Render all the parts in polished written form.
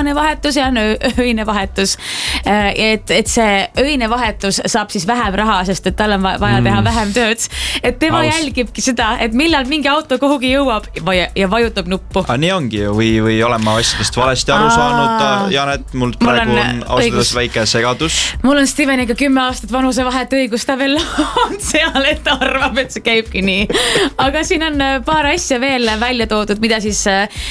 päevane vahetus ja on öine vahetus. Et see öine vahetus saab siis vähem raha, sest et tal on vaja teha vähem tööd. Et tema jälgibki seda, et millal mingi auto kuhugi jõuab ja vajutab nuppu. Nii ongi ju, või olen ma asjadest valesti aru saanud, Janet, mul praegu on ausalt väike segadus. Mul on Steveniga 10 aastat vanuse vahet õigus, ta veel on seal, et ta arvab, et see käibki nii. Aga siin on paar asja veel välja toodud, mida siis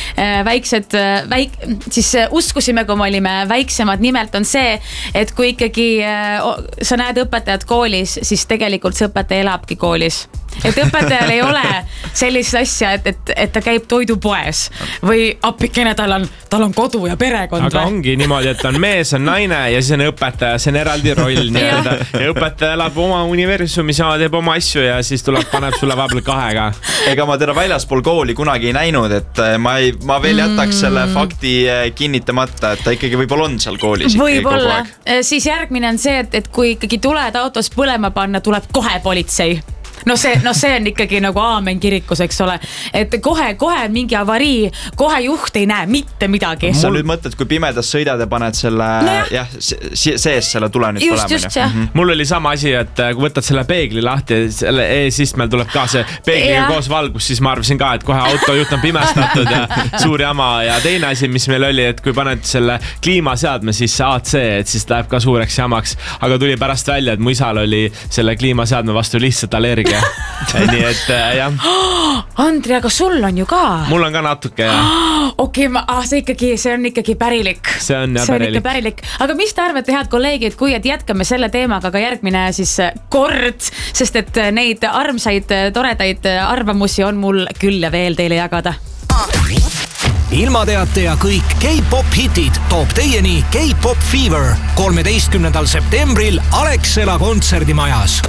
siis uskusime, kui me olime väiksemad. Nimelt on see, et kui ikkagi sa näed õpetajat koolis, siis tegelikult see õpetaja elabki koolis. Et õpetajal ei ole sellist asja, et ta käib toidupoes või appikene, tal on kodu ja perekond. Aga ongi niimoodi, et on mees, on naine ja siis on õpetaja, see on eraldi roll nii-öelda. Ja õpetaja elab oma universumis ja teeb oma asju ja siis paneb sulle vahepeal kahega. Ega ma teda väljaspool kooli kunagi ei näinud, et ma veel jätaks selle fakti kinnitamata, et ta ikkagi võib-olla on seal koolis. Võib-olla. Siis järgmine on see, et kui ikkagi tuled autos põlema panna, tuleb kohe politsei. No see on ikkagi nagu aamen kirikus, eks ole. Et kohe mingi avarii, kohe juht ei näe mitte midagi. Sa nüüd mõtled, kui pimedas sõidad ja paned selle sees selle tule nüüd põlemine. Mul oli sama asi, et kui võtad selle peegli lahti, selle eesistmel tuleb ka see peegliga koos valgus, siis ma arvasin ka, et kohe autojuht on pimestatud ja suur jama. Ja teine asi, mis meil oli, et kui paned selle kliimaseadme sisse AC, et siis läheb ka suureks jamaks. Aga tuli pärast välja, et mu isal oli selle kliimaseadme vastu lihtsalt allergia. Nii et jah. Andri, aga sul on ju ka? Mul on ka natuke, jah. Okei, see on ikkagi pärilik. See on ikka pärilik. Aga mis te arvate, head kolleegid, kui jätkame selle teemaga ka järgmine siis kord, sest et neid armsaid, toredaid arvamusi on mul küll ja veel teile jagada. Ilmateate ja kõik K-pop hitid toob teieni K-pop Fever 13. septembril Alexela kontserdimajas.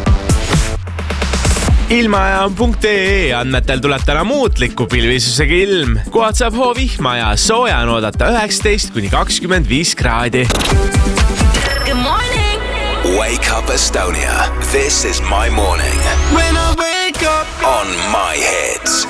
Ilmajaam.ee andmetel tuleb täna muutliku pilvisusega ilm. Kohad saab hoovihma ja sooja on oodata 19–25 kraadi. Good morning! Wake up Estonia. This is my morning. When I wake up on my hits.